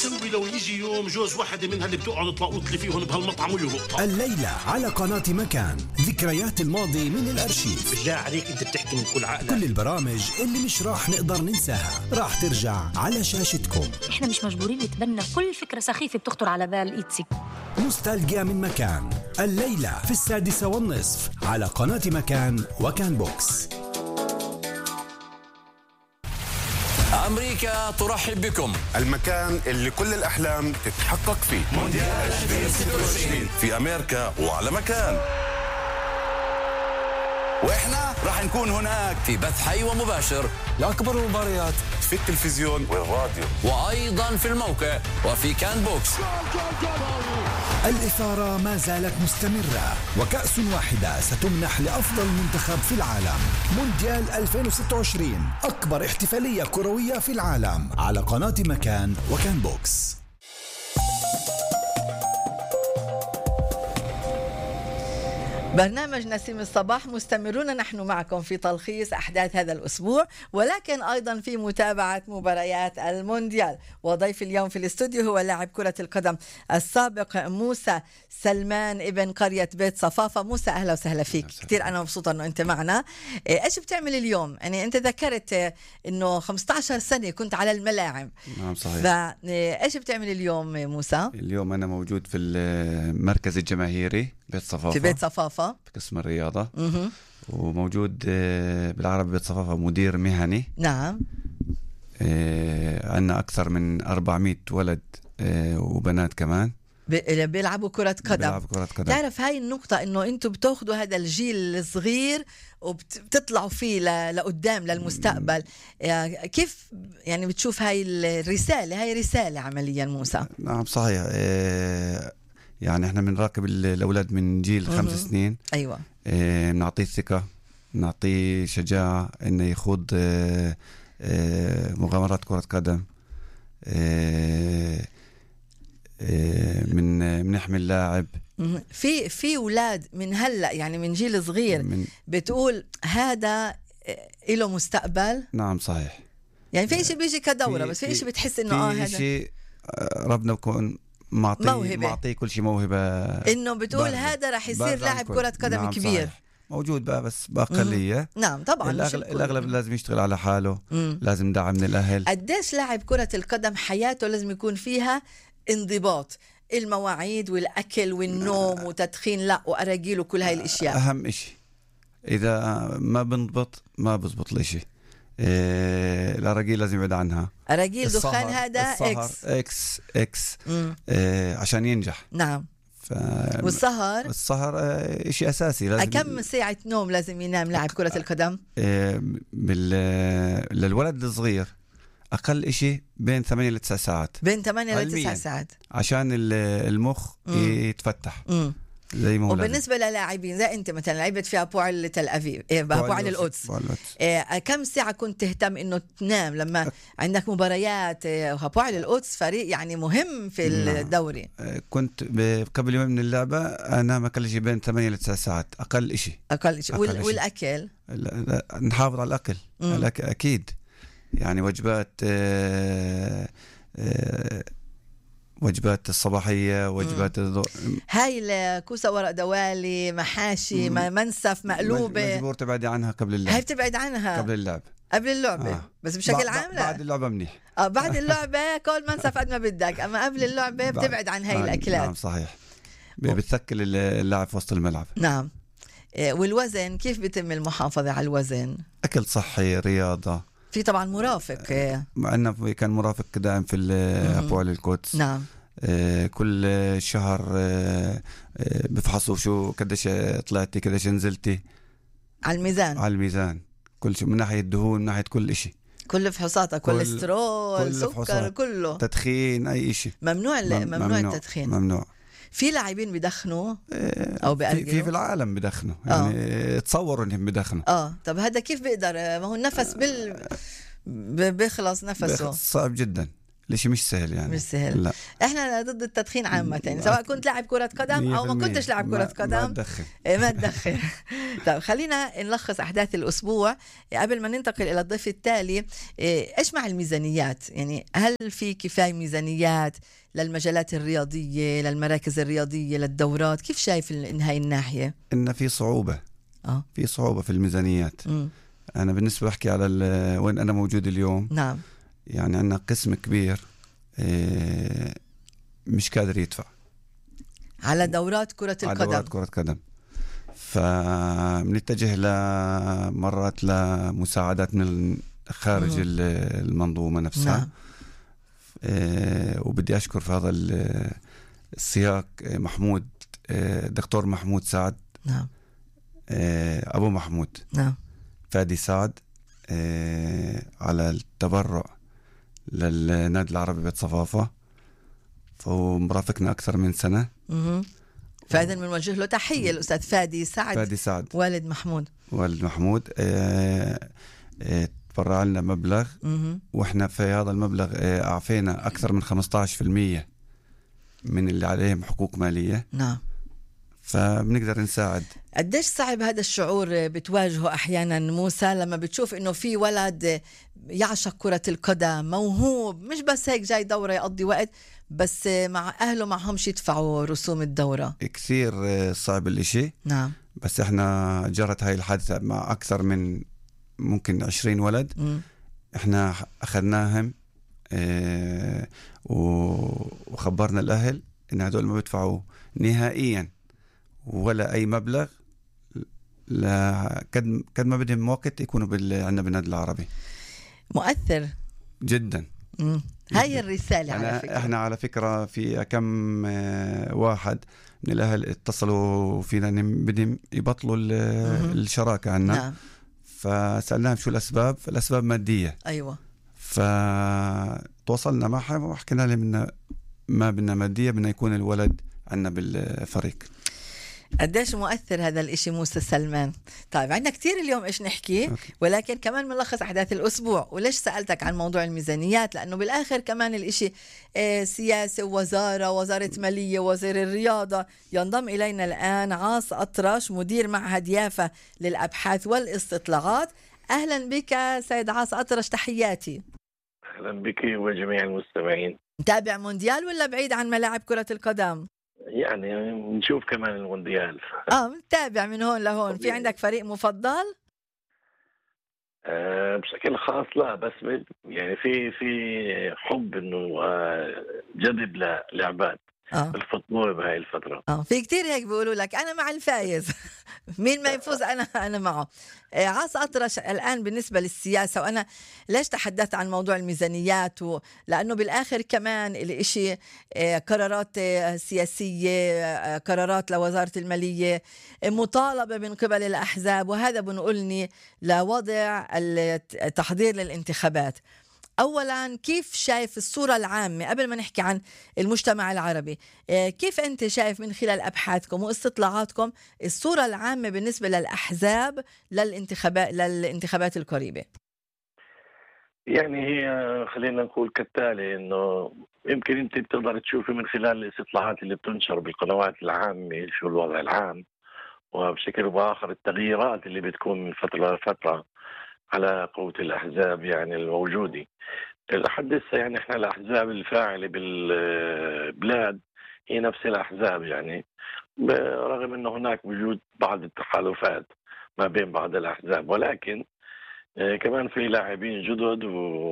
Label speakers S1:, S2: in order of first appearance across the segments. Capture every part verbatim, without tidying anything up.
S1: بتسوي لو يجي يوم جوز واحدة منها اللي بتقعد تلاقوط لي فيهم بهالمطعم ويلقطها؟
S2: الليلة على قناة مكان، ذكريات الماضي من الأرشيف.
S1: بالله عليك أنت بتحكي من كل عقلك.
S2: كل البرامج اللي مش راح نقدر ننساها راح ترجع على شاشتكم.
S3: احنا مش مجبورين نتبنى كل فكرة سخيفة بتخطر على بال إيتسي.
S2: نوستالجيا من مكان، الليلة في السادسة والنصف على قناة مكان وكان بوكس.
S4: أمريكا ترحب بكم،
S5: المكان اللي كل الأحلام تتحقق فيه.
S4: مونديال ألفين وستة وعشرين في أمريكا وعلى مكان، وإحنا راح نكون هناك في بث حي ومباشر لأكبر المباريات
S5: في التلفزيون والراديو،
S4: وأيضا في الموقع وفي كان بوكس.
S2: الإثارة ما زالت مستمرة، وكأس واحدة ستمنح لأفضل منتخب في العالم. مونديال ألفين وستة وعشرين، أكبر احتفالية كروية في العالم على قناة مكان وكان بوكس.
S6: برنامج نسيم الصباح مستمرون نحن معكم في تلخيص أحداث هذا الأسبوع، ولكن أيضا في متابعة مباريات المونديال. وضيف اليوم في الاستوديو هو لاعب كرة القدم السابق موسى سلمان ابن قرية بيت صفافة. موسى أهلا وسهلا فيك، كتير أنا مبسوطة أنه أنت معنا. إيش بتعمل اليوم؟ يعني أنت ذكرت أنه خمسة عشر سنة كنت على الملاعب.
S7: نعم صحيح.
S6: فإيش بتعمل اليوم موسى؟
S7: اليوم أنا موجود في المركز الجماهيري بيت صفافة،
S6: في بيت صفافة
S7: في قسم الرياضة.
S6: مه.
S7: وموجود بالعربي بيت صفافة مدير مهني.
S6: نعم.
S7: عندنا أكثر من أربعمية ولد وبنات كمان
S6: بيلعبوا كرة قدم.
S7: بيلعبوا كرة قدم.
S6: تعرف هاي النقطة إنه أنتوا بتاخدوا هذا الجيل الصغير وبتطلعوا فيه لقدام للمستقبل. كيف يعني بتشوف هاي الرسالة؟ هاي رسالة عمليا موسى.
S7: نعم صحيح. يعني احنا بنراقب الأولاد من جيل خمس سنين.
S6: أيوة.
S7: بنعطيه ثقة، نعطيه شجاعة إنه يخوض مغامرات كرة قدم. من بنحمل لاعب.
S6: في في أولاد من هلا يعني من جيل صغير من بتقول هذا له مستقبل.
S7: نعم صحيح.
S6: يعني في شيء بيجي كدورة، بس في شيء بتحس إنه آه هذا
S7: شيء ربنا بكون معطيه معطيه كل شيء موهبة،
S6: إنه بتقول هذا راح يصير لاعب كرة قدم. نعم كبير.
S7: صحيح. موجود بقى بس بأقلية.
S6: نعم طبعا.
S7: الأغلب, الأغلب لازم يشتغل على حاله. مم. لازم دعم من الأهل.
S6: قديش لاعب كرة القدم حياته لازم يكون فيها انضباط، المواعيد والأكل والنوم وتدخين لا وأراجيل وكل هاي الأشياء.
S7: أهم إشي إذا ما بنضبط ما بزبط الإشي. إيه الأراجيل لازم يبعد عنها.
S6: أراجيل دخان هذا إكس
S7: إكس إكس إيه عشان ينجح.
S6: نعم.
S7: ف...
S6: والسهر
S7: السهر إشي أساسي. لازم
S6: كم ساعة نوم لازم ينام لاعب كرة القدم؟
S7: إيه بال... للولد الصغير أقل إشي بين ثمانية لتسع ساعات.
S6: بين ثمانية لتسع ساعات
S7: عشان المخ مم. يتفتح.
S6: مم.
S7: زي ما هو.
S6: وبالنسبة للاعبين زي أنت مثلا لعبت فيها بوعل تل أبيب إيه بوعل القدس إيه كم ساعة كنت تهتم إنه تنام لما أك... عندك مباريات إيه بوعل القدس فريق يعني مهم في الدوري؟
S7: كنت قبل يوم من اللعبة أنام أقل شيء بين ثمانية لتسع ساعات أقل شيء.
S6: أقل شيء. وال... والأكل
S7: نحافظ على الأكل. الأكل أكيد يعني وجبات آه آه وجبات الصباحية، وجبات الضوء.
S6: هاي الكوسة ورق دوالي محاشي مم. منسف مقلوبة
S7: مجبور تبعدي عنها قبل اللعب.
S6: هاي بتبعد عنها
S7: قبل اللعب
S6: قبل اللعبة. آه. بس بشكل عام لا.
S7: بعد اللعبة منيح.
S6: آه بعد اللعبة كل منسف قد ما بدك، أما قبل اللعبة بتبعد عن هاي الأكلات.
S7: نعم صحيح. بتثقل اللاعب في وسط الملعب.
S6: نعم. والوزن كيف بيتم المحافظة على الوزن؟
S7: أكل صحي، رياضة.
S6: في طبعا مرافق.
S7: معنا كان مرافق دائم في بوعل القدس.
S6: نعم.
S7: كل شهر بفحصوا شو قديش طلعتي قديش نزلتي
S6: على الميزان.
S7: على الميزان كل شيء من ناحية الدهون من ناحية كل إشي.
S6: كل فحوصاتها كوليسترول سكر كله.
S7: تدخين أي شيء
S6: ممنوع. ممنوع, ممنوع التدخين.
S7: ممنوع.
S6: في لاعبين بدخنوا او بيأرجلوا
S7: في في العالم بدخنوا يعني آه. تصوروا انهم بدخنوا.
S6: اه طب هذا كيف بيقدر؟ ما هو النفس بال بيخلص نفسه.
S7: صعب جدا. الاشي مش سهل يعني.
S6: مش سهل.
S7: لا.
S6: احنا ضد التدخين عامة، سواء كنت لاعب كرة قدم او ما كنتش لاعب كرة قدم
S7: ما تدخن.
S6: ما تدخن. طيب خلينا نلخص احداث الاسبوع قبل ما ننتقل الى الضيف التالي. ايش مع الميزانيات؟ يعني هل في كفاية ميزانيات للمجالات الرياضية، للمراكز الرياضية، للدورات؟ كيف شايف هاي الناحية؟
S7: إن في صعوبة
S6: اه
S7: في صعوبة في الميزانيات.
S6: م.
S7: أنا بالنسبة بحكي على وين أنا موجود اليوم.
S6: نعم.
S7: يعني عندنا قسم كبير مش قادر يدفع
S6: على دورات كرة القدم.
S7: على دورات كرة قدم. فبنتجه لمرات لمساعدات من خارج م. المنظومة نفسها.
S6: نعم.
S7: وبدي أشكر في هذا السياق محمود، دكتور محمود سعد.
S6: نعم.
S7: أبو محمود.
S6: نعم.
S7: فادي سعد على التبرع للنادي العربي بيت صفافة، فهو مرافقنا أكثر من سنة.
S6: مه. فإذن بنوجه له تحية الأستاذ فادي سعد.
S7: فادي سعد
S6: والد محمود.
S7: والد محمود اه اه تبرع لنا مبلغ.
S6: مه. وإحنا
S7: في هذا المبلغ اه أعفينا أكثر من خمسة عشر بالمية من اللي عليهم حقوق مالية.
S6: نعم.
S7: فبنقدر نساعد.
S6: قديش صعب هذا الشعور بتواجهه أحيانا موسى لما بتشوف إنه في ولد يعشق كرة القدم، موهوب، مش بس هيك جاي دورة يقضي وقت، بس مع أهله معهمش يدفعوا رسوم الدورة؟
S7: كثير صعب الاشي.
S6: نعم.
S7: بس احنا جرت هاي الحادثة مع أكثر من ممكن عشرين ولد.
S6: م.
S7: احنا أخذناهم اه وخبرنا الأهل إن هدول ما بيدفعوا نهائيا ولا أي مبلغ لا قد قد ما بدهم وقت يكونوا عندنا بالنادي العربي.
S6: مؤثر
S7: جدا.
S6: مم. هاي الرسالة على فكرة.
S7: احنا على فكرة في كم واحد من الأهل اتصلوا فينا إن بدهم يبطلوا الشراكة عنا.
S6: نعم.
S7: فسألناهم شو الأسباب. فالأسباب مادية.
S6: أيوة.
S7: فتواصلنا معهم وحكينا لهم إن ما بدنا مادية، بدنا يكون الولد عنا بالفريق.
S6: قديش مؤثر هذا الاشي موسى سلمان. طيب عندنا كتير اليوم ايش نحكي. أوكي. ولكن كمان منلخص احداث الاسبوع. وليش سألتك عن موضوع الميزانيات؟ لانه بالاخر كمان الاشي اه سياسة، وزارة وزارة مالية، وزير الرياضة. ينضم الينا الان عاص أطرش مدير معهد يافا للابحاث والاستطلاعات. اهلا بك سيد عاص أطرش، تحياتي.
S8: اهلا بك وجميع المستمعين.
S6: متابع مونديال ولا بعيد عن ملاعب كرة القدم؟
S8: يعني نشوف كمان المونديال.
S6: اه متابع من هون لهون. في عندك فريق مفضل؟
S8: آه بشكل خاص لا، بس يعني في في حب انه آه جذب للعبات
S6: آه.
S8: الفوتبول بهاي الفترة.
S6: اه في كتير هيك بيقولوا لك انا مع الفايز. مين ما يفوز انا انا معه. آه عاص أطرش الان بالنسبه للسياسه، وانا ليش تحدثت عن موضوع الميزانيات و... لانه بالاخر كمان الاشي آه قرارات آه سياسيه، آه قرارات لوزاره الماليه، آه مطالبه من قبل الاحزاب، وهذا بنقلني لوضع التحضير للانتخابات. أولاً كيف شايف الصورة العامة قبل ما نحكي عن المجتمع العربي؟ كيف أنت شايف من خلال أبحاثكم واستطلاعاتكم الصورة العامة بالنسبة للأحزاب للانتخابات للانتخابات القريبة؟
S8: يعني هي خلينا نقول كالتالي، إنه يمكن أنت بتقدر تشوفي من خلال الاستطلاعات اللي بتنشر بالقنوات العامة شو الوضع العام، وبشكل بآخر التغييرات اللي بتكون من فترة لفترة على قوة الأحزاب يعني الموجودة. لحد هسه يعني احنا الأحزاب الفاعلة بالبلاد هي نفس الأحزاب، يعني رغم أنه هناك وجود بعض التحالفات ما بين بعض الأحزاب، ولكن كمان في لاعبين جدد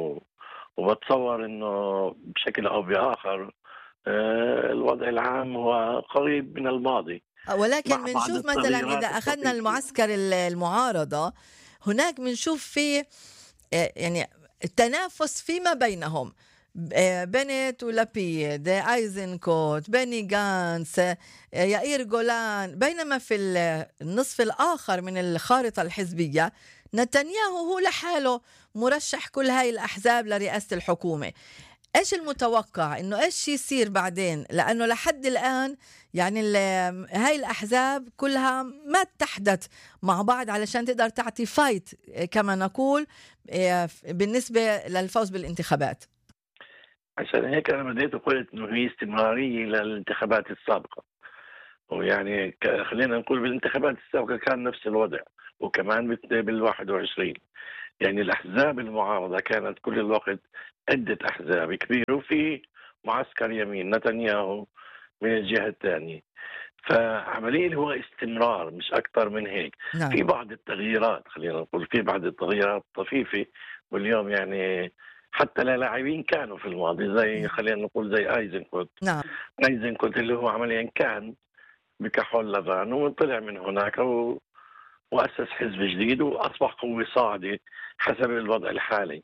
S8: وبتصور أنه بشكل أو بآخر الوضع العام هو قريب من الماضي.
S6: ولكن بنشوف مثلا إذا أخذنا المعسكر المعارضة هناك بنشوف في يعني التنافس فيما بينهم، بنت ولابيد، ايزنكوت، بني غانس، يائير جولان، بينما في النصف الآخر من الخارطة الحزبية نتنياهو هو لحاله مرشح كل هاي الأحزاب لرئاسة الحكومة. ايش المتوقع انه ايش يصير بعدين؟ لانه لحد الان يعني هاي الاحزاب كلها ما اتحدت مع بعض علشان تقدر تعطي فايت كما نقول بالنسبه للفوز بالانتخابات.
S8: عشان هيك أنا بديت وقلت إنه هي استمرارية للانتخابات السابقة. ويعني ك- خلينا نقول بالانتخابات السابقة كان نفس الوضع، وكمان بال بالواحد وعشرين يعني الأحزاب المعارضة كانت كل الوقت عدة أحزاب كبيرة، وفي معسكر يمين نتنياهو من الجهة الثانية. فعمليا هو استمرار مش أكثر من هيك.
S6: نعم.
S8: في بعض التغييرات، خلينا نقول في بعض التغييرات طفيفة، واليوم يعني حتى للاعبين كانوا في الماضي زي خلينا نقول زي ايزنكوت.
S6: نعم.
S8: ايزنكوت اللي هو عمليا كان بكحول لبان وطلع من هناك و... وأسس حزب جديد وأصبح قوة صاعدة حسب الوضع الحالي.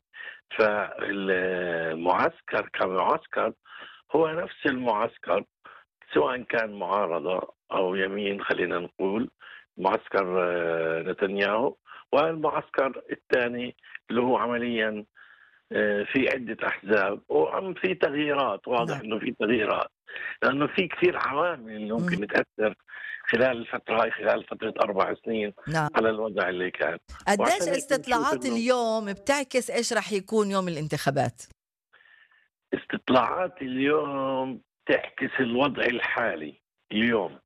S8: فالمعسكر كمعسكر هو نفس المعسكر، سواء كان معارضة أو يمين، خلينا نقول معسكر آه، نتنياهو، والمعسكر الثاني اللي هو عمليا آه، في عدة أحزاب، وعم في تغييرات، واضح
S6: نعم.
S8: أنه في تغييرات، لأنه في كثير عوامل اللي ممكن
S6: مم.
S8: تأثر خلال الفترة هاي، خلال فترة أربع سنين
S6: نعم.
S8: على الوضع اللي كان.
S6: قديش
S8: وعشان هيك بنشوف
S6: استطلاعات
S8: إنه
S6: اليوم بتعكس ايش رح يكون يوم الانتخابات؟
S8: استطلاعات اليوم تعكس الوضع الحالي اليوم.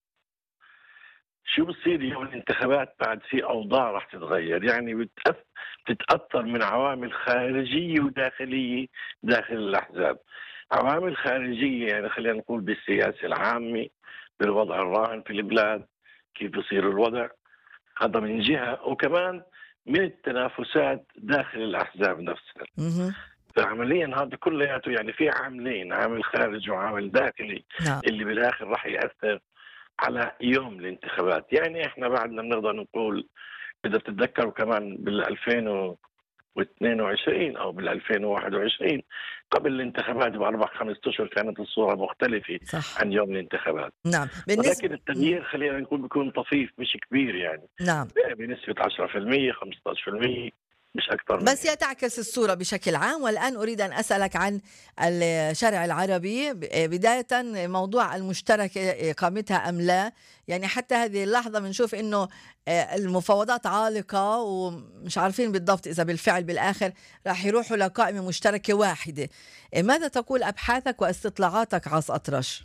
S8: شو بصير يوم الانتخابات؟ بعد في أوضاع رح تتغير، يعني بتأث- بتتأثر من عوامل خارجية وداخلية داخل الأحزاب. عوامل خارجية يعني خلينا نقول بالسياسة العامة، بالوضع الراهن في البلاد، كيف بصير الوضع، هذا من جهة، وكمان من التنافسات داخل الأحزاب نفسها.
S6: مهم.
S8: فعمليا هذا كلياته يعني في عاملين، عامل خارجي وعامل داخلي،
S6: نعم.
S8: اللي بالاخر راح ياثر على يوم الانتخابات. يعني احنا بعدنا بنقدر نقول، اذا بتتذكروا كمان بال ألفين واثنين وعشرين او بال ألفين وواحد وعشرين قبل الانتخابات باربع خمس اشهر كانت الصوره مختلفه
S6: صح.
S8: عن يوم الانتخابات.
S6: نعم. بالنسبة
S8: ولكن التغيير خلينا نقول بيكون طفيف مش كبير، يعني
S6: نعم.
S8: بنسبه عشرة بالمئة خمسطعش بالمئة مش اكثر من
S6: بس
S8: هيك.
S6: هي تعكس الصورة بشكل عام. والآن أريد أن أسألك عن الشارع العربي، بداية موضوع المشتركة إقامتها أم لا. يعني حتى هذه اللحظة بنشوف إنه المفاوضات عالقة ومش عارفين بالضبط إذا بالفعل بالآخر راح يروحوا لقائمة مشتركة واحدة. ماذا تقول أبحاثك واستطلاعاتك عاص أطرش؟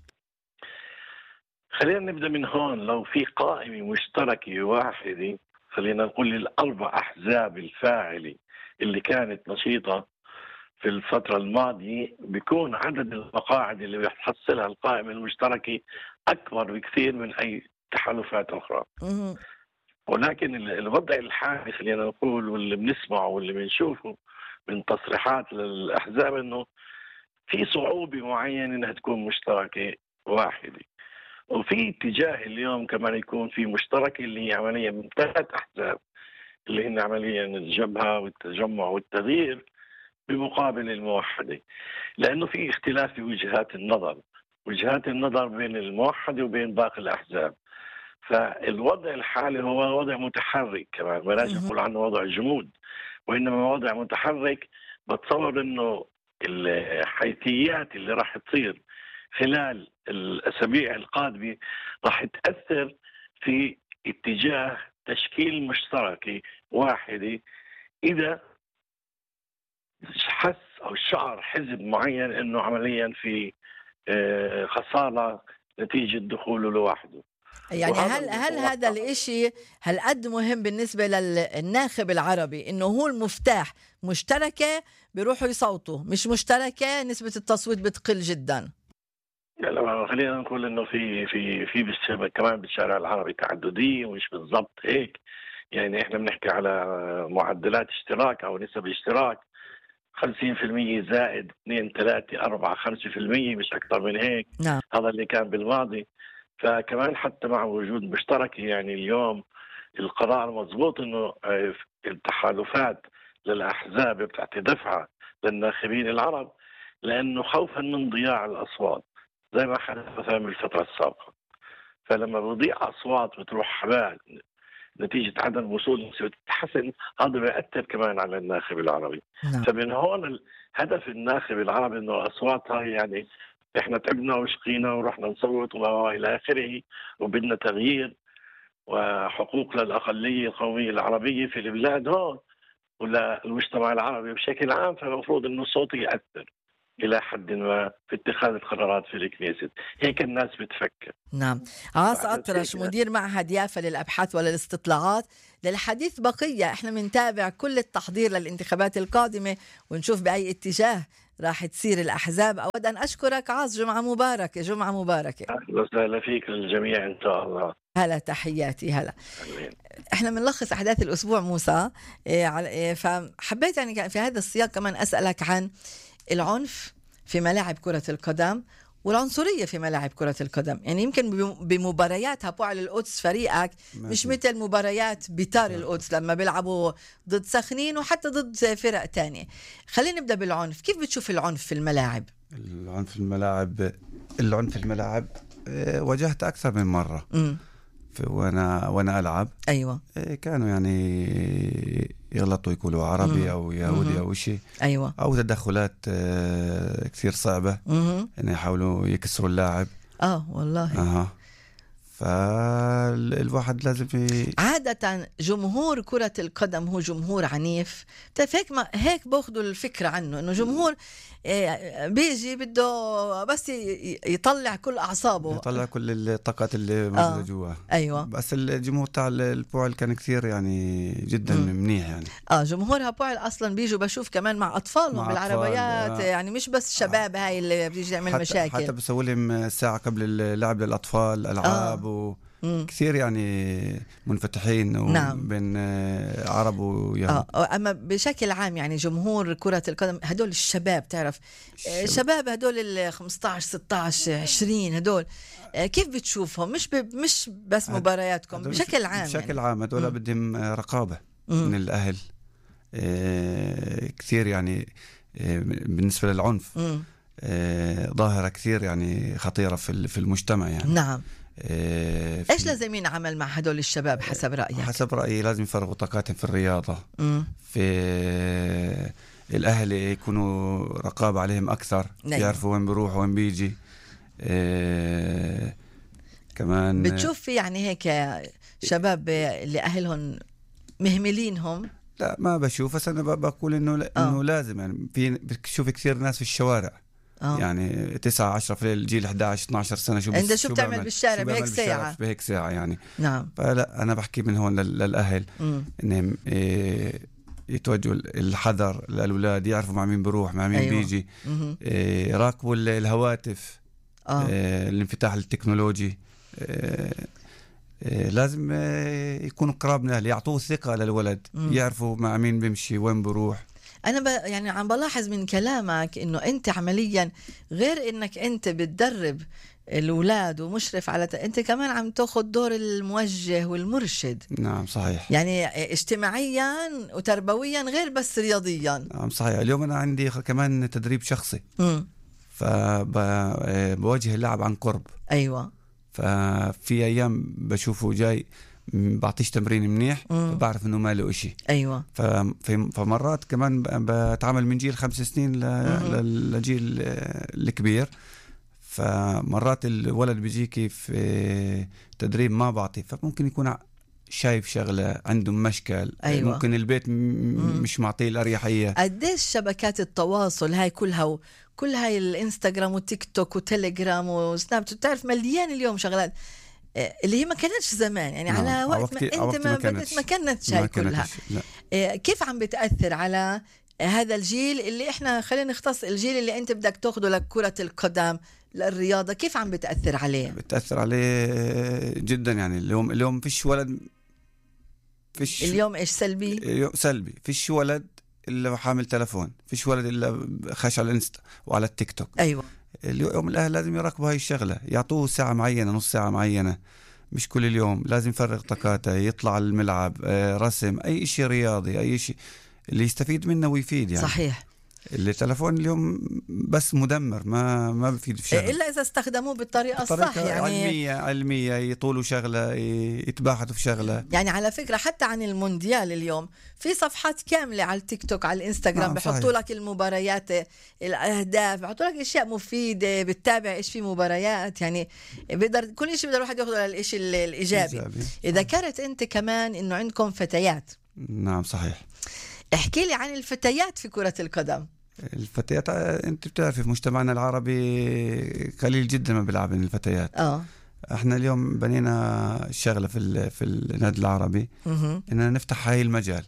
S8: خلينا نبدأ من هون. لو في قائمة مشتركة واحدة، خلينا نقول الأربع أحزاب الفاعلة اللي كانت نشيطة في الفترة الماضية، بيكون عدد المقاعد اللي بتحصلها القائمة المشتركة أكبر بكثير من أي تحالفات أخرى.
S6: مهم.
S8: ولكن ال- الوضع الحالي خلينا نقول، واللي بنسمعه واللي بنشوفه من تصريحات للأحزاب، إنه في صعوبة معينة إنها تكون مشتركة واحدة. وفي اتجاه اليوم كمان يكون في مشتركة اللي هي عمليا من ثلاث أحزاب، اللي هن عمليا الجبهة والتجمع والتغيير بمقابل الموحدة، لأنه في اختلاف في وجهات النظر، وجهات النظر بين الموحدة وبين باقي الأحزاب. فالوضع الحالي هو وضع متحرك، كمان بلاش
S6: مهم.
S8: نقول عنه وضع جمود، وإنما وضع متحرك. بتصور إنه الحيثيات اللي راح تصير خلال الأسابيع القادمة راح تأثر في اتجاه تشكيل مشتركة واحدة. إذا حس أو شعر حزب معين أنه عمليا في آه، خسارة نتيجة دخوله لوحده.
S6: يعني
S8: وهذا
S6: هل هل
S8: المتوقع.
S6: هذا الإشي هل قد مهم بالنسبة للناخب العربي إنه هو المفتاح؟ مشتركة بيروحوا يصوتوا، مش مشتركة نسبة التصويت بتقل جدا.
S8: لا، خلينا نقول انه في في في بالشارع كمان بالشارع العربي تعدديه، ومش بالضبط هيك. يعني احنا بنحكي على معدلات اشتراك او نسب اشتراك خمسين بالمئة زائد اثنين ثلاثة أربعة خمسة بالمئة، مش أكثر من هيك.
S6: نعم.
S8: هذا اللي كان بالماضي. فكمان حتى مع وجود مشترك، يعني اليوم القرار مضبوط انه آه، التحالفات للأحزاب بتعطي دفعة للناخبين العرب، لأنه خوفا من ضياع الأصوات زي ما حدث مثلا بالفترة السابقة. فلما بضيع أصوات بتروح حبال نتيجة عدم وصول نسبة التحسن، هذا بيأثر كمان على الناخب العربي.
S6: نعم.
S8: فمن هون هدف الناخب العربي انه الاصوات هاي، يعني احنا تعبنا وشقينا ورحنا نصوت والى اخره، وبدنا تغيير وحقوق للاقليه القوميه العربيه في البلاد هون ولا المجتمع العربي بشكل عام. فالمفروض انه الصوت ياثر. إلى حد ما في اتخاذ القرارات في الكنيست. هيك الناس بتفكر.
S6: نعم. عاص أطرش مدير معهد يافا للأبحاث وللاستطلاعات، للحديث بقية. احنا بنتابع كل التحضير للانتخابات القادمة ونشوف بأي اتجاه راح تصير الأحزاب. أود أن أشكرك عاص، جمعة مباركة. جمعة مباركة.
S8: أهلا وسهلا فيك للجميع إن شاء الله.
S6: هلا، تحياتي. هلا.
S8: أمين.
S6: احنا بنلخص احداث الاسبوع موسى، إيه فحبيت يعني في هذا السياق كمان اسالك عن العنف في ملاعب كرة القدم والعنصرية في ملاعب كرة القدم. يعني يمكن بمباريات هبوع القدس فريقك مش مثل مباريات بيتار القدس لما بيلعبوا ضد سخنين وحتى ضد فرق تانية. خلينا نبدأ بالعنف. كيف بتشوف العنف في الملاعب؟
S7: العنف في الملاعب العنف في الملاعب واجهت أكثر من مرة. م. وانا وانا العب.
S6: ايوه.
S7: كانوا يعني يغلطوا يقولوا عربي مم. او يهودي مم. او شيء.
S6: ايوه.
S7: او تدخلات كثير صعبه ان يحاولوا يكسروا اللاعب.
S6: اه والله.
S7: اها. فالواحد لازم في
S6: عادة جمهور كرة القدم هو جمهور عنيف. هيك ما هيك باخذوا الفكرة عنه انه جمهور بيجي بده بس يطلع كل اعصابه،
S7: يطلع كل الطاقات اللي موجودة آه. جوا.
S6: ايوه.
S7: بس الجمهور تاع البوعل كان كثير يعني جدا مم. منيح يعني.
S6: اه جمهورها بوعل اصلا بيجوا بشوف كمان مع اطفالهم مع بالعربيات أطفال. يعني مش بس شباب آه. هاي اللي بيجي يعمل
S7: حتى
S6: مشاكل.
S7: حتى بسوي لهم ساعة قبل اللعب للاطفال العاب آه. و كثير يعني منفتحين
S6: نعم.
S7: بين عرب ويهود.
S6: آه. أما بشكل عام يعني جمهور كرة القدم هدول الشباب، تعرف الشباب. شباب هدول ال خمسة عشر ستة عشر عشرين هدول كيف بتشوفهم؟ مش ب... مش بس مبارياتكم بشكل عام.
S7: بشكل
S6: يعني.
S7: عام هدول بدهم رقابة مم. من الأهل. آه كثير يعني آه بالنسبة للعنف آه ظاهرة كثير يعني خطيرة في في المجتمع يعني.
S6: نعم. ايش لازم ينعمل مع هدول الشباب حسب رأيك؟
S7: حسب رأيي لازم يفرغوا طاقاتهم في الرياضة. مم. في الأهل يكونوا رقابة عليهم أكثر. نعم. يعرفوا وين بيروح وين بيجي. إيه كمان
S6: بتشوف في يعني هيك شباب اللي أهلهم مهملينهم؟
S7: لا ما بشوف، بس أنا بقول إنه إنه لازم يعني في بتشوف كثير ناس في الشوارع. أوه. يعني تسعة عشرة في الجيل إحدى عشر اثنا عشر سنة شو
S6: انت شو بتعمل بالشارع بهيك ساعة
S7: بهيك ساعة يعني.
S6: نعم.
S7: فلا أنا بحكي من هون للأهل م. إنهم إيه يتوجهوا الحذر للأولاد، يعرفوا مع مين بروح مع مين. أيوة. بيجي إيه يراقبوا الهواتف. إيه الانفتاح التكنولوجي. إيه إيه لازم إيه يكونوا قراب من الأهل، يعطوه ثقة للولد. م. يعرفوا مع مين بيمشي وين بروح.
S6: أنا ب... يعني عم بلاحظ من كلامك إنه أنت عمليا غير إنك أنت بتدرب الأولاد ومشرف على ت... أنت كمان عم تأخذ دور الموجه والمرشد.
S7: نعم صحيح.
S6: يعني اجتماعيا وتربويا غير بس رياضيا.
S7: نعم صحيح. اليوم أنا عندي كمان تدريب شخصي. امم فبواجه اللاعب عن قرب.
S6: أيوة.
S7: ففي أيام بشوفه جاي بعطيش تمرين منيح بعرف انه ما له إشي.
S6: ايوه.
S7: فمرات كمان بتعامل من جيل خمس سنين لجيل الكبير. فمرات الولد بيجيكي في تدريب ما بعطي، فممكن يكون شايف شغله عنده مشكل.
S6: أيوة.
S7: ممكن البيت م- مش معطيه الاريحيه.
S6: قديش شبكات التواصل هاي كلها و... كل هاي الانستغرام والتيك توك وتليجرام وسناب بتعرف مليان اليوم شغلات اللي هي ما كانتش زمان يعني. نعم. على وقت ما انت ما بدت ما كانت هاي كلها. كيف عم بتأثر على هذا الجيل اللي احنا خلينا نختص الجيل اللي انت بدك تاخده لكرة القدم للرياضة؟ كيف عم بتأثر عليه؟
S7: بتأثر عليه جدا يعني. اليوم اليوم فيش ولد فيش
S6: اليوم ايش سلبي؟
S7: اليوم سلبي. فيش ولد الا حامل تلفون، فيش ولد الا خاش على الانستا وعلى التيك توك.
S6: ايوه.
S7: اليوم الأهل لازم يراقبوا هاي الشغلة، يعطوه ساعة معينة نص ساعة معينة، مش كل اليوم. لازم يفرغ طاقاته، يطلع الملعب، رسم، أي شيء رياضي، أي شيء اللي يستفيد منه ويفيد يعني.
S6: صحيح.
S7: التلفون اليوم بس مدمر، ما ما بفيد في شغله
S6: إلا إذا استخدموه بالطريقة الصح يعني.
S7: علمية علمية يطولوا شغلة، يتباحثوا في شغلة
S6: يعني. على فكرة حتى عن المونديال اليوم في صفحات كاملة على التيك توك على الانستغرام. نعم بحطوا لك المباريات، الأهداف، بحطوا لك أشياء مفيدة، بتتابع إيش في مباريات يعني. بيقدر كل شيء بيقدر الواحد ياخده للإشي الإيجابي. إذا كانت أنت كمان إنه عندكم فتيات.
S7: نعم صحيح.
S6: احكي لي عن الفتيات في كرة القدم.
S7: الفتيات انت بتعرفي في مجتمعنا العربي قليل جدا ما بيلعبن الفتيات.
S6: اه
S7: احنا اليوم بنينا الشغله في في النادي العربي
S6: مه.
S7: اننا نفتح هاي المجال،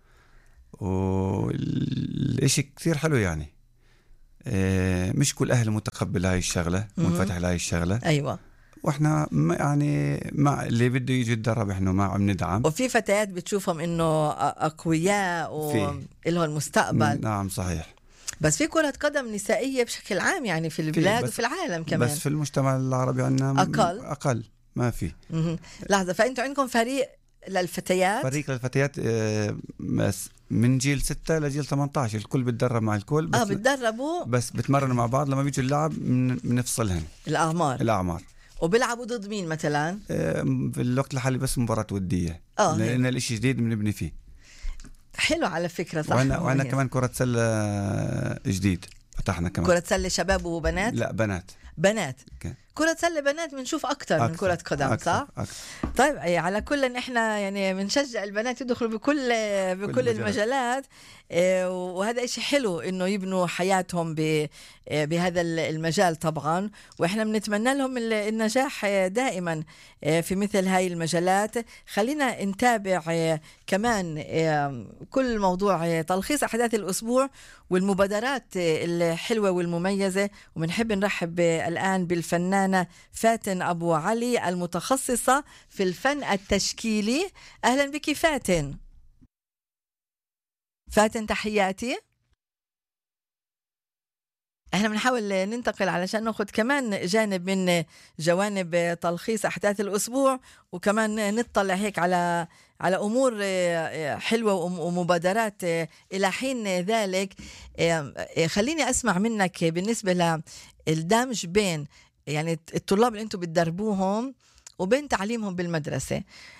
S7: والاشي كثير حلو يعني. اه مش كل اهل متقبل هاي الشغله منفتح لهاي الشغله.
S6: ايوه
S7: واحنا يعني مع اللي بده يجي يتدرب احنا ما عم ندعم.
S6: وفي فتيات بتشوفهم انه اقوياء ولهم مستقبل.
S7: نعم صحيح.
S6: بس في كرة قدم نسائية بشكل عام يعني في البلاد وفي العالم كمان.
S7: بس في المجتمع العربي عندنا
S6: أقل
S7: أقل ما في.
S6: لحظة، فأنتوا عندكم فريق للفتيات؟
S7: فريق للفتيات بس من جيل ستة لجيل ثمانية عشر الكل بتدرب مع الكل. بس
S6: اه بتدربوا
S7: بس بتمرنوا مع بعض. لما بيجوا اللعب بنفصلهم
S6: الأعمار
S7: الأعمار.
S6: وبيلعبوا ضد مين مثلا؟
S7: في الوقت الحالي بس مباراة ودية.
S6: اه
S7: لأن الاشي جديد بنبني فيه.
S6: حلو على فكرة صح.
S7: وعنا, وعنا كمان كرة سلة جديد فتحنا كمان.
S6: كرة سلة شباب وبنات؟
S7: لا بنات
S6: بنات.
S7: okay.
S6: كرة سلة بنات بنشوف أكتر من كرة قدم
S7: أكثر.
S6: صح؟
S7: أكثر.
S6: طيب على كل إن إحنا يعني بنشجع البنات يدخلوا بكل بكل المجالات، وهذا إشي حلو إنه يبنوا حياتهم بهذا المجال طبعا، وإحنا بنتمنى لهم النجاح دائما في مثل هاي المجالات. خلينا نتابع كمان كل موضوع تلخيص أحداث الأسبوع والمبادرات الحلوة والمميزة، وبنحب نرحب الآن بالفنانة فاتن أبو علي المتخصصة في الفن التشكيلي. أهلا بك فاتن. فاتن تحياتي. احنا بنحاول ننتقل علشان ناخذ كمان جانب من جوانب تلخيص احداث الاسبوع، وكمان نطلع هيك على على امور حلوه ومبادرات الى حين ذلك. خليني اسمع منك بالنسبه للدمج بين يعني الطلاب اللي انتم بتدربوهم وبين تعليمهم بالمدرسه.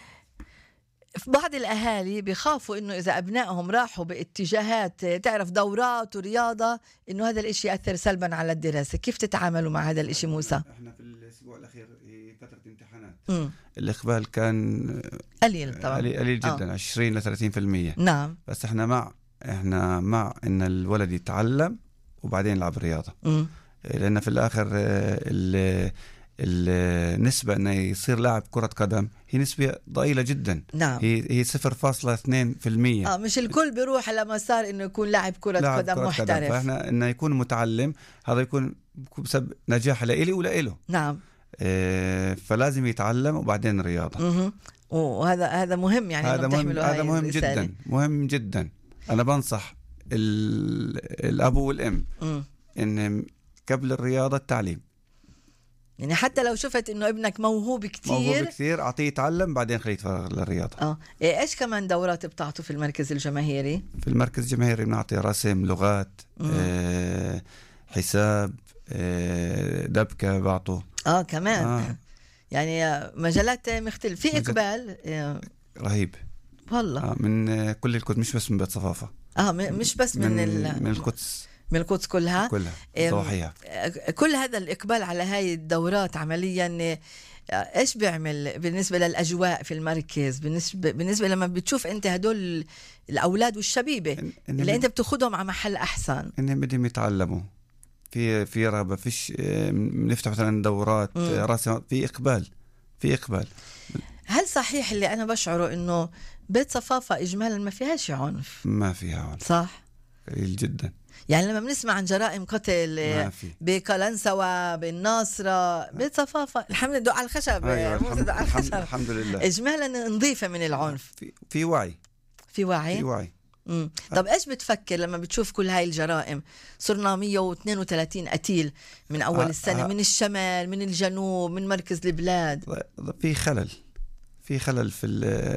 S6: في بعض الأهالي بيخافوا إنه إذا أبنائهم راحوا باتجاهات تعرف دورات ورياضة إنه هذا الإشي يأثر سلبا على الدراسة. كيف تتعاملوا مع هذا الإشي موسى؟
S7: إحنا في الأسبوع الأخير فترة امتحانات
S6: م.
S7: الإقبال كان
S6: قليل طبعا،
S7: قليل, قليل جدا. آه. عشرين لثلاثين في المية.
S6: نعم.
S7: بس إحنا مع إحنا مع إن الولد يتعلم وبعدين يلعب رياضة.
S6: م.
S7: لأن في الآخر ال النسبة أنه يصير لاعب كرة قدم هي نسبة ضئيلة جدا.
S6: نعم.
S7: هي هي صفر فاصلة اثنين في المية.
S6: آه مش الكل بيروح على مسار إنه يكون لاعب كرة لاعب قدم كرة محترف. قدم.
S7: فإحنا إنه يكون متعلم هذا يكون بسبب نجاح لإلي ولإله.
S6: نعم.
S7: آه فلازم يتعلم وبعدين رياضة.
S6: مه. وهذا هذا مهم يعني.
S7: هذا مهم هذا مهم الرسالة. جدا مهم جدا. أنا بنصح الأب والأم م. إن قبل الرياضة التعليم.
S6: يعني حتى لو شفت انه ابنك موهوب كتير
S7: موهوب كتير اعطيه يتعلم بعدين خليه يتفرغ للرياضه.
S6: اه إيه ايش كمان دورات بتعطوا في المركز الجماهيري؟
S7: في المركز الجماهيري بنعطي رسم، لغات، آه حساب، آه دبكه بعطوا.
S6: اه كمان آه. يعني مجالات مختلفه. في اقبال آه.
S7: رهيب
S6: والله.
S7: آه من كل القدس مش بس من بيت صفافه.
S6: اه مش بس من
S7: من,
S6: من,
S7: من القدس
S6: من القدس كلها
S7: كلها ضواحيها.
S6: كل هذا الإقبال على هاي الدورات عمليا إيش بيعمل بالنسبة للأجواء في المركز؟ بالنسبة بالنسبة لما بتشوف أنت هدول الأولاد والشبيبة إن اللي أنت بتاخدهم على محل أحسن
S7: إنهم بدهم يتعلموا في في رغبة فيش نفتح مثلا دورات رسم في إقبال في إقبال.
S6: هل صحيح اللي أنا بشعره إنه بيت صفافة إجمالا ما فيهاش عنف؟
S7: ما فيها عنف
S6: صح؟
S7: قليل جدا.
S6: يعني لما بنسمع عن جرائم قتل بكلنسوة بالناصرة بيت صفافة الحمد لله على الخشب.
S7: أيوة الحمد,
S6: على الخشب.
S7: الحمد لله
S6: إجمالا نظيفة من العنف.
S7: في, في وعي
S6: في وعي
S7: في وعي.
S6: مم. طب إيش بتفكر لما بتشوف كل هاي الجرائم؟ صرنا مية واثنين وثلاثين قتيل من أول آه السنة آه من الشمال من الجنوب من مركز البلاد.
S7: في خلل في خلل في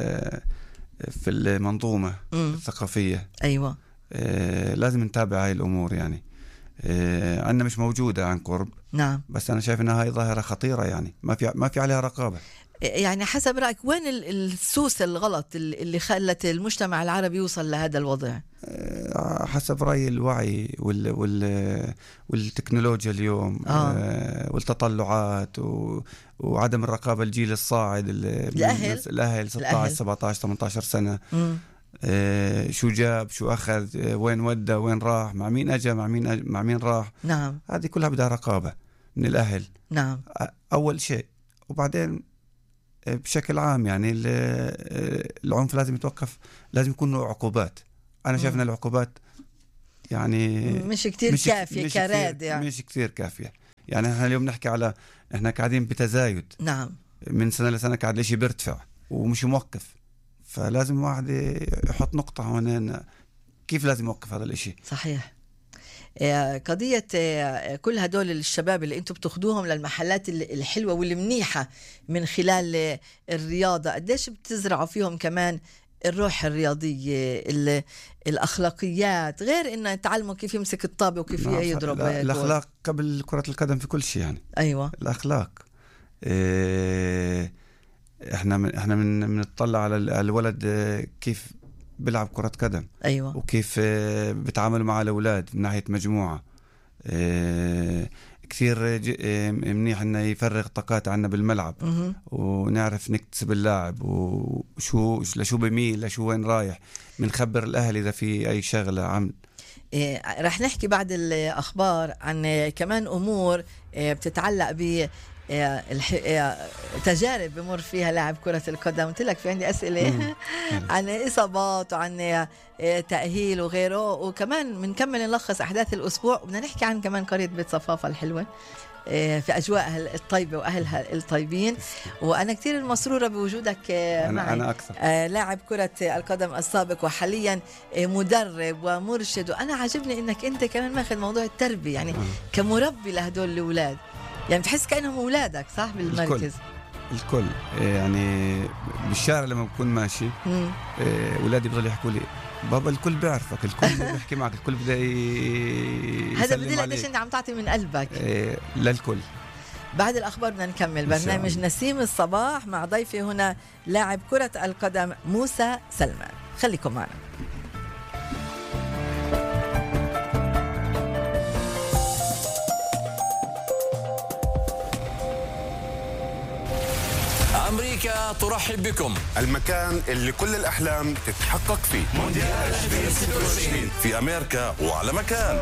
S7: في المنظومة مم. الثقافية.
S6: أيوة
S7: آه لازم نتابع هاي الأمور يعني. آه عندنا مش موجودة عن قرب.
S6: نعم.
S7: بس أنا شايف إنها هاي ظاهرة خطيرة يعني ما في ما في عليها رقابة.
S6: يعني حسب رأيك وين السوس الغلط اللي خلت المجتمع العربي يوصل لهذا الوضع؟
S7: آه حسب رأيي الوعي وال وال والتكنولوجيا اليوم آه. آه والتطلعات و وعدم الرقابة الجيل الصاعد
S6: الأهل
S7: الأهل ستة عشر سبعة عشر ثمانية عشر سنة.
S6: م.
S7: آه شو جاب شو أخذ، آه وين ودى وين راح، مع مين أجا مع مين أج... مع مين راح.
S6: نعم.
S7: هذه كلها بدها رقابة من الأهل.
S6: نعم.
S7: أول شيء، وبعدين بشكل عام يعني العنف لازم يتوقف، لازم يكون له عقوبات. أنا شايفنا العقوبات يعني
S6: مش كتير مش كافية مش كراد
S7: يعني. مش كتير كافية يعني. احنا اليوم نحكي على احنا قاعدين بتزايد.
S6: نعم. من
S7: سنة لسنة قاعد الاشي بيرتفع ومش موقف، فلازم واحد يحط نقطة هون كيف لازم يوقف هذا الاشي.
S6: صحيح. قضية كل هدول الشباب اللي انتم بتاخدوهم للمحلات الحلوة والمنيحة من خلال الرياضة، قديش بتزرعوا فيهم كمان الروح الرياضية، الأخلاقيات، غير إنه يتعلموا كيف يمسك الطابة وكيف يضرب.
S7: الأخلاق قبل كرة القدم في كل شيء يعني.
S6: أيوة.
S7: الأخلاق. إيه إحنا من إحنا من بنطلع على الولد كيف بيلعب كرة قدم.
S6: أيوة.
S7: وكيف بتعامل مع الأولاد من ناحية مجموعة. إيه كثير منيح إنه يفرغ طاقات عنا بالملعب.
S6: م-
S7: ونعرف نكتسب اللاعب وشو لشو بميل لشو وين رايح، بنخبر الأهل إذا في أي شغلة عمل.
S6: إيه رح نحكي بعد الأخبار عن كمان أمور إيه بتتعلق ب تجارب بمر فيها لاعب كرة القدم. قلت لك في عندي أسئلة عن إصابات وعن تأهيل وغيره، وكمان بنكمل نلخص أحداث الأسبوع، وبدنا نحكي عن كمان قرية بيت صفافة الحلوة في أجواءها الطيبة وأهلها الطيبين. وأنا كتير مسرورة بوجودك
S7: أنا
S6: معي.
S7: أنا أكثر.
S6: لاعب كرة القدم السابق وحاليا مدرب ومرشد، وأنا عجبني إنك أنت كمان ماخذ موضوع التربية يعني كمربي لهدول الأولاد، يعني بتحس كأنهم أولادك صح بالمركز.
S7: الكل, الكل يعني بالشارع لما بكون ماشي أولادي بيضلوا يحكوا لي بابا الكل بيعرفك، الكل بيحكي معك، الكل بدأ يسلم
S6: هذا بدل قديش انت عم تعطي من قلبك.
S7: إيه للكل.
S6: بعد الأخبار بدنا نكمل برنامج نسيم الصباح مع ضيفي هنا لاعب كرة القدم موسى سلمان. خليكم معنا.
S4: أمريكا ترحب بكم،
S5: المكان اللي كل الأحلام تتحقق فيه.
S4: مونديال ألفين وستة وعشرين
S5: في أمريكا وعلى مكان،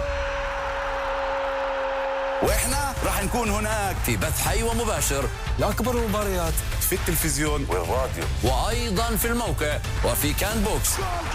S4: وإحنا راح نكون هناك في بث حي ومباشر لأكبر المباريات
S5: في التلفزيون والراديو،
S4: وأيضا في الموقع وفي كان بوكس.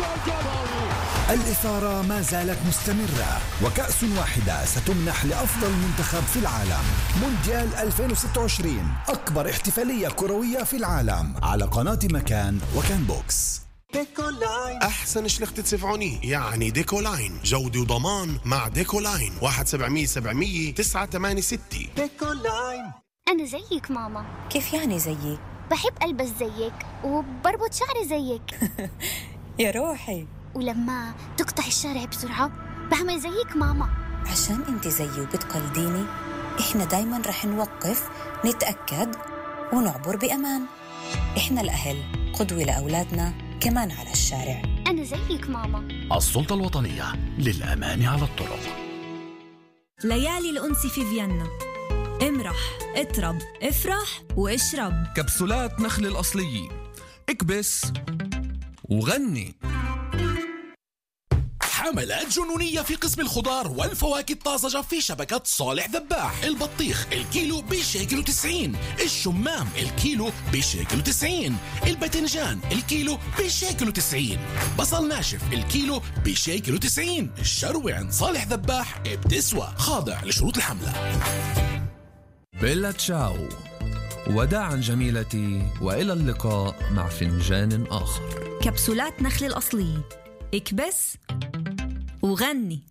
S2: الإثارة ما زالت مستمرة، وكأس واحدة ستمنح لأفضل منتخب في العالم. مونديال ألفين وستة وعشرين أكبر احتفالية كروية في العالم على قناة مكان وكان بوكس.
S1: ديكولاين أحسن شلخة سفعوني يعني ديكولاين، جودة وضمان مع ديكولاين. واحد سبعمية سبعمية تسعة ثمانية ستة. ديكولاين.
S9: أنا زيك ماما.
S10: كيف يعني زيي؟
S9: بحب ألبس زيك وبربط شعري زيك.
S10: يا روحي.
S9: ولما تقطع الشارع بسرعة بعمل زيك ماما.
S10: عشان انت زيي وبتقلديني، احنا دايما رح نوقف نتأكد ونعبر بأمان. احنا الأهل قدوة لأولادنا كمان على الشارع.
S9: أنا زيك ماما.
S11: السلطة الوطنية للأمان على الطرق.
S12: ليالي الأنس في فيينا. امرح، اطرب، افرح واشرب.
S11: كبسولات نخل الأصلية، اكبس وغني. حملات جنونية في قسم الخضار والفواكه الطازجة في شبكة صالح ذباح. البطيخ الكيلو بشيكل وتسعين، الشمام الكيلو بشيكل وتسعين، الباذنجان الكيلو بشيكل وتسعين، بصل ناشف الكيلو بشيكل وتسعين. الشروة عند صالح ذباح بتسوى، خاضع لشروط الحملة.
S13: بيلا تشاو، وداعا جميلتي، وإلى اللقاء مع فنجان آخر.
S12: كبسولات نخل الأصلي، اكبس وغني.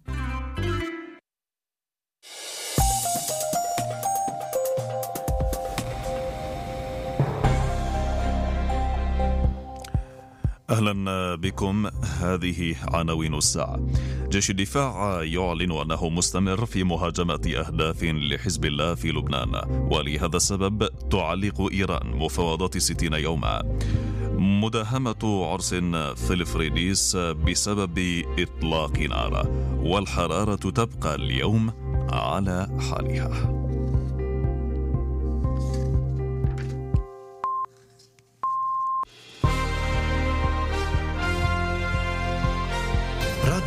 S14: أهلا بكم. هذه عناوين الساعة. جيش الدفاع يعلن أنه مستمر في مهاجمة أهداف لحزب الله في لبنان، ولهذا السبب تعلق إيران مفاوضات ستين يوما. مداهمة عرس في الفريديس بسبب إطلاق نار، والحرارة تبقى اليوم على حالها.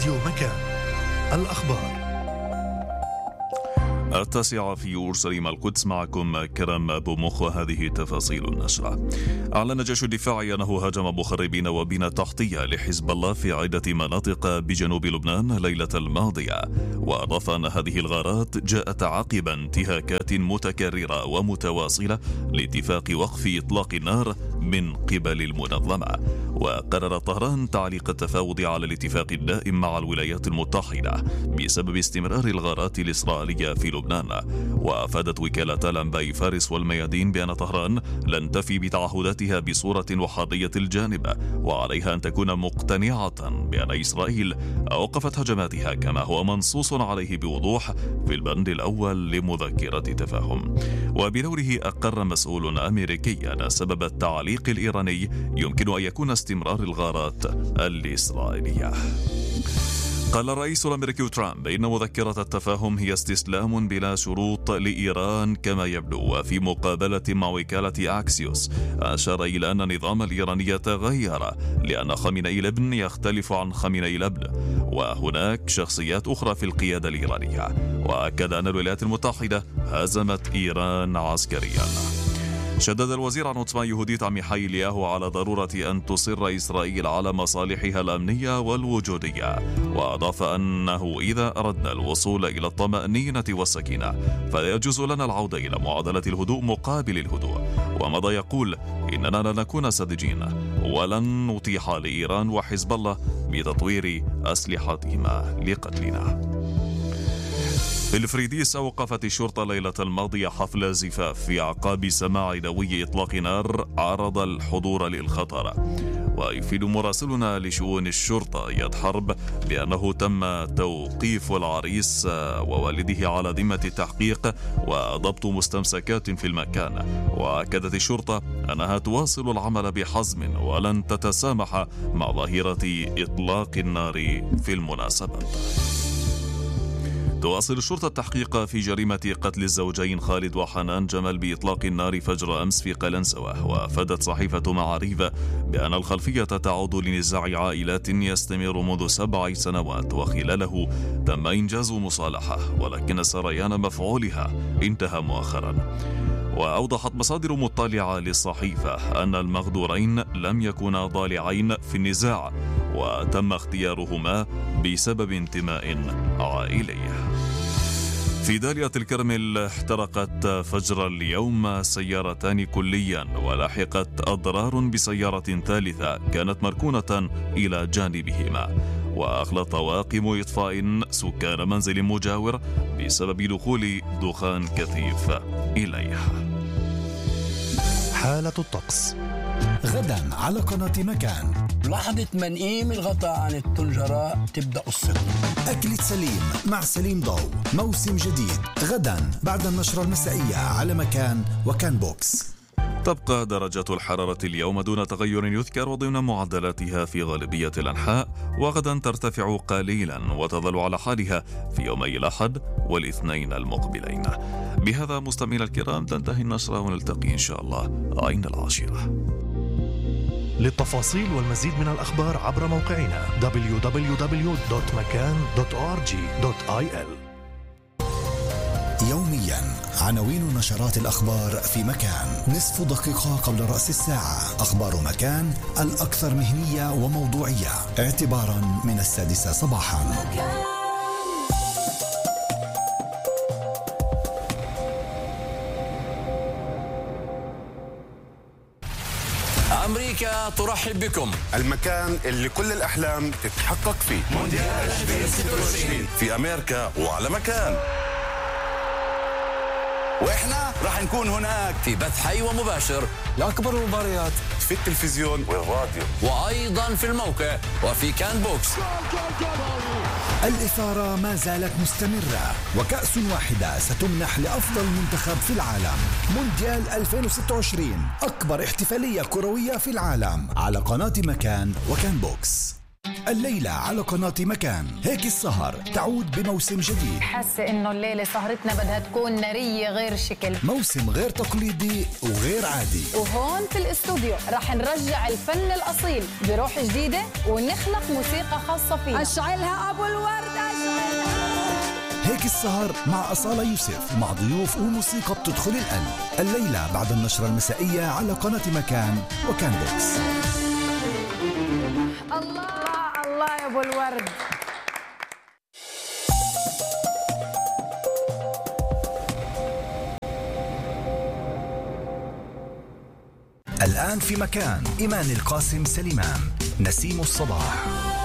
S15: راديو مكان. الأخبار
S14: التاسعة في أورشليم القدس. معكم كرم أبو مخ وهذه تفاصيل النشرة. أعلن جيش الدفاع أنه هاجم مخربين وبنى تحتية لحزب الله في عدة مناطق بجنوب لبنان ليلة الماضية، وأضاف أن هذه الغارات جاءت عقب انتهاكات متكررة ومتواصلة لاتفاق وقف إطلاق النار من قبل المنظمة. وقرر طهران تعليق التفاوض على الاتفاق الدائم مع الولايات المتحدة بسبب استمرار الغارات الإسرائيلية في لبنان. وأفادت وكالة الأنباء فارس والميادين بأن طهران لن تفي بتعهداتها بصورة وحدية الجانب، وعليها أن تكون مقتنعة بأن إسرائيل أوقفت هجماتها كما هو منصوص عليه بوضوح في البند الأول لمذكرة تفاهم. وبدوره أقر مسؤول أمريكي أن سبب التعليق الإيراني يمكن أن يكون استمرار الغارات الإسرائيلية. قال الرئيس الأمريكي ترامب إن مذكرة التفاهم هي استسلام بلا شروط لإيران كما يبدو. وفي مقابلة مع وكالة أكسيوس أشار إلى أن النظام الإيراني تغير لأن خامنئي الابن يختلف عن خامنئي الابن، وهناك شخصيات أخرى في القيادة الإيرانية. وأكد أن الولايات المتحدة هزمت إيران عسكريا. شدد الوزير عن عثمان يهوديت عميحي الياهو على ضرورة أن تصر إسرائيل على مصالحها الأمنية والوجودية، وأضاف أنه إذا أردنا الوصول إلى الطمأنينة والسكينة فلا يجوز لنا العودة إلى معادلة الهدوء مقابل الهدوء. ومضى يقول إننا لن نكون ساذجين ولن نتيح لإيران وحزب الله بتطوير أسلحتهما لقتلنا. في الفريديس أوقفت الشرطة ليلة الماضية حفل زفاف في أعقاب سماع دوي إطلاق نار عرض الحضور للخطر. ويفيد مراسلنا لشؤون الشرطة اياد حرب بأنه تم توقيف العريس ووالده على ذمة التحقيق وضبط مستمسكات في المكان. وأكدت الشرطة أنها تواصل العمل بحزم ولن تتسامح مع ظاهرة إطلاق النار في المناسبات. تواصل الشرطة التحقيق في جريمة قتل الزوجين خالد وحنان جمال بإطلاق النار فجر أمس في قلنسوة. وأفادت صحيفة معاريف بأن الخلفية تعود لنزاع عائلات يستمر منذ سبع سنوات وخلاله تم إنجاز مصالحة، ولكن سريان مفعولها انتهى مؤخرا. وأوضحت مصادر مطلعة للصحيفة أن المغدورين لم يكونا ضالعين في النزاع وتم اختيارهما بسبب انتماء عائلي. في دالية الكرمل احترقت فجر اليوم سيارتان كليا ولحقت أضرار بسيارة ثالثة كانت مركونة إلى جانبهما. وأغلى طواقم إطفاء سكان منزل مجاور بسبب دخول دخان كثيف إليها.
S15: حالة الطقس
S2: غدا على قناة مكان.
S16: لحظة منقيم الغطاء عن الطنجرة تبدأ قصتنا.
S2: أكلة سليم مع سليم ضو موسم جديد غدا بعد النشرة المسائية على مكان وكان بوكس.
S14: تبقى درجة الحرارة اليوم دون تغير يذكر وضمن معدلاتها في غالبية الأنحاء، وغدا ترتفع قليلا وتظل على حالها في يومي الأحد والاثنين المقبلين. بهذا مستمعينا الكرام تنتهي النشرة ونلتقي إن شاء الله عين العاشرة.
S15: للتفاصيل والمزيد من الأخبار عبر موقعنا دبليو دبليو دبليو دوت مكان دوت أو آر جي دوت آي إل.
S2: يوميا عناوين نشرات الأخبار في مكان، نصف دقيقة قبل رأس الساعة. أخبار مكان الأكثر مهنية وموضوعية اعتبارا من السادسة صباحا.
S4: أمريكا ترحب بكم،
S5: المكان اللي كل الأحلام تتحقق فيه.
S4: مونديال ألفين وستة وعشرين
S5: في أمريكا وعلى مكان،
S4: وإحنا راح نكون هناك في بث حي ومباشر لأكبر المباريات
S5: في التلفزيون والراديو
S4: وأيضا في الموقع وفي كان بوكس.
S2: الإثارة ما زالت مستمرة وكأس واحدة ستمنح لأفضل منتخب في العالم. مونديال ألفين وستة وعشرين أكبر احتفالية كروية في العالم على قناة مكان وكان بوكس. الليلة على قناة مكان. هيك السهر تعود بموسم جديد.
S17: حاسة إنه الليلة سهرتنا بدها تكون نارية غير شكل،
S2: موسم غير تقليدي وغير عادي.
S17: وهون في الاستوديو رح نرجع الفن الأصيل بروح جديدة ونخلق موسيقى خاصة فينا.
S18: أشعلها أبو الورد، أشعلها.
S2: هيك السهر مع أصالة يوسف، مع ضيوف وموسيقى بتدخل القلب. الليلة بعد النشرة المسائية على قناة مكان وكان بوكس.
S17: الله الله يا أبو الورد.
S2: الآن في مكان إيمان القاسم سليمان، نسيم الصباح.